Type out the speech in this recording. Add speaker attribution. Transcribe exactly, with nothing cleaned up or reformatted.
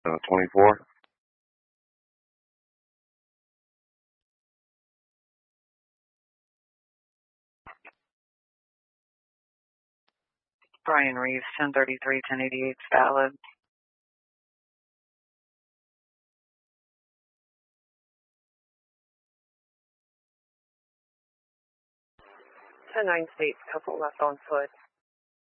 Speaker 1: Uh, twenty-four.
Speaker 2: Brian Reeves, ten thirty-three, ten eighty-eight, valid.
Speaker 3: ten nine States, couple left on foot.